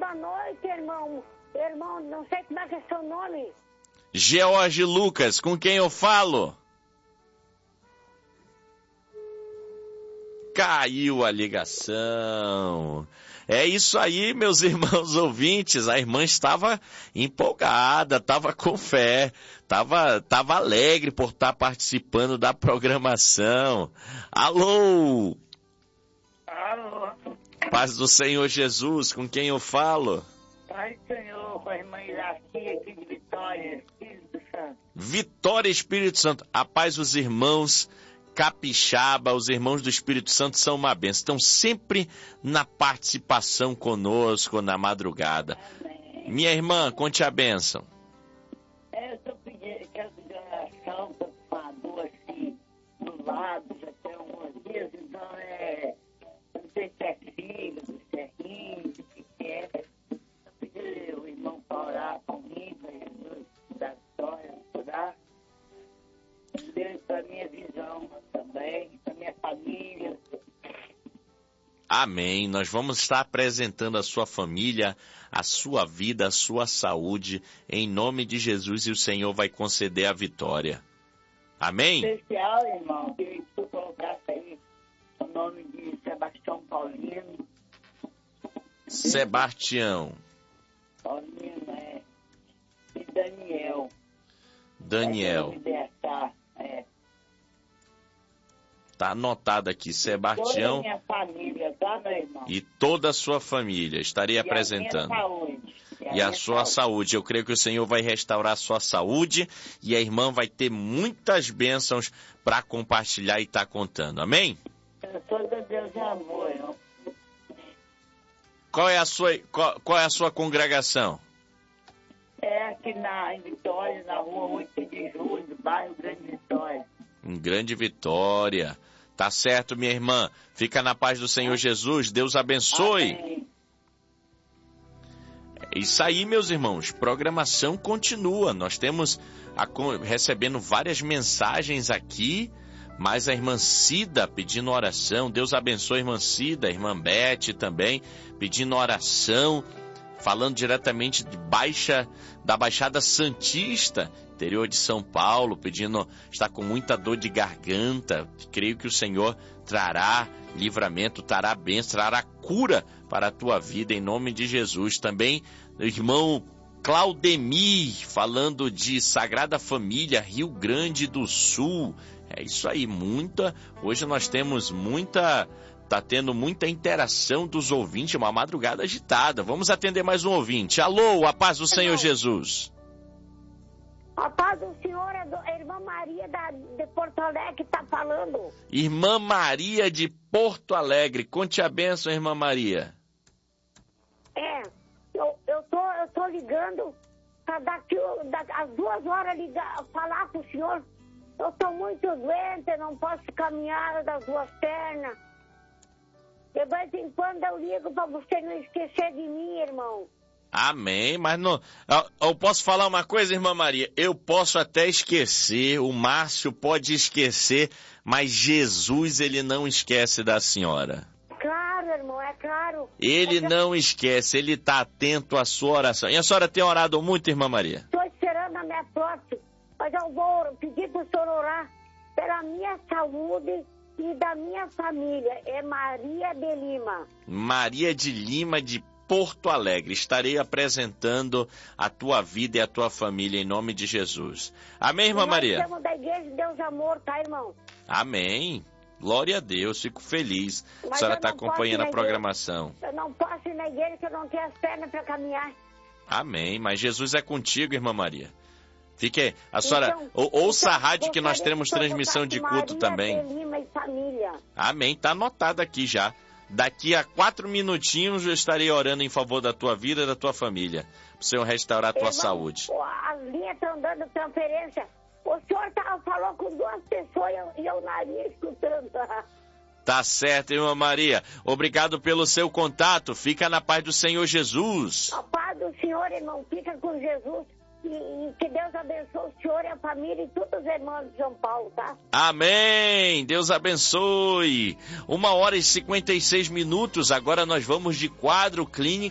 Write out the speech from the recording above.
boa noite, irmão. Irmão, não sei como é que é seu nome. George Lucas, com quem eu falo? Caiu a ligação. É isso aí, meus irmãos ouvintes. A irmã estava empolgada, estava com fé, estava alegre por estar participando da programação. Alô? Alô? Paz do Senhor Jesus, com quem eu falo? Pai do Senhor, com a irmã Iraci aqui de Vitória, Espírito Santo. Vitória, Espírito Santo. A paz, os irmãos capixaba, os irmãos do Espírito Santo são uma bênção. Estão sempre na participação conosco na madrugada. Amém. Minha irmã, conte a bênção. Eu estou pedindo, quero pedir oração para uma dor assim, do lado, já tem alguns dias, então não sei se é fígado, se é rim, o que é. Eu pedi o irmão para orar comigo, para Jesus da história, curar. Deus para minha visão também, para minha família. Amém. Nós vamos estar apresentando a sua família, a sua vida, a sua saúde, em nome de Jesus, e o Senhor vai conceder a vitória. Amém? Especial, irmão, que tu colocasse aí o nome de Sebastião Paulino. Sebastião. Paulino, e Daniel. Daniel. Tá anotado aqui, Sebastião. Toda a minha família, tá, meu irmão? E toda a sua família. Estarei apresentando. E a sua saúde. Eu creio que o Senhor vai restaurar a sua saúde e a irmã vai ter muitas bênçãos para compartilhar e estar contando. Amém? Eu sou de Deus de amor, irmão. Qual é a sua congregação? É aqui em Vitória, na rua 8 de julho, bairro Grande Vitória. Em Grande Vitória. Tá certo, minha irmã. Fica na paz do Senhor Jesus. Deus abençoe. Amém. É isso aí, meus irmãos. Programação continua. Nós temos recebendo várias mensagens aqui, mas a irmã Cida pedindo oração. Deus abençoe a irmã Cida, a irmã Beth também pedindo oração, falando diretamente da Baixada Santista, interior de São Paulo, está com muita dor de garganta. Creio que o Senhor trará livramento, trará bênção, trará cura para a tua vida, em nome de Jesus. Também o irmão Claudemir, falando de Sagrada Família, Rio Grande do Sul. É isso aí, hoje nós temos tá tendo muita interação dos ouvintes, uma madrugada agitada. Vamos atender mais um ouvinte. Alô, a paz do Senhor Jesus. A paz do Senhor, a irmã Maria de Porto Alegre está falando. Irmã Maria de Porto Alegre, conte a bênção, irmã Maria. Eu tô ligando para daqui às 2 horas falar com o senhor. Eu estou muito doente, não posso caminhar das 2 pernas. De vez em quando eu ligo para você não esquecer de mim, irmão. Amém, mas não, eu posso falar uma coisa, irmã Maria? Eu posso até esquecer, o Márcio pode esquecer, mas Jesus, ele não esquece da senhora. Claro, irmão, é claro. Ele não esquece, ele está atento à sua oração. E a senhora tem orado muito, irmã Maria? Estou esperando a minha próxima, mas eu vou pedir para o senhor orar pela minha saúde e da minha família. É Maria de Lima. Maria de Lima, de Porto Alegre. Estarei apresentando a tua vida e a tua família em nome de Jesus. Amém, irmã Maria? Nós somos da Igreja de Deus Amor, tá, irmão? Amém. Glória a Deus, fico feliz. A senhora está acompanhando a programação. Eu não posso ir na igreja que eu não tenho as pernas para caminhar. Amém, mas Jesus é contigo, irmã Maria. Fique, a senhora, ouça a rádio que nós temos transmissão de culto também. Maria de Lima e família. Amém, está anotado aqui já. Daqui a 4 minutinhos eu estarei orando em favor da tua vida e da tua família. Para o Senhor restaurar a tua saúde. As linhas estão dando transferência. O senhor falou com 2 pessoas e eu na linha escutando. Tá certo, irmã Maria. Obrigado pelo seu contato. Fica na paz do Senhor Jesus. A paz do Senhor, irmão. Fica com Jesus. E que Deus abençoe o senhor e a família e todos os irmãos de São Paulo, tá? Amém! Deus abençoe! 1h56. Agora nós vamos de quadro clínico.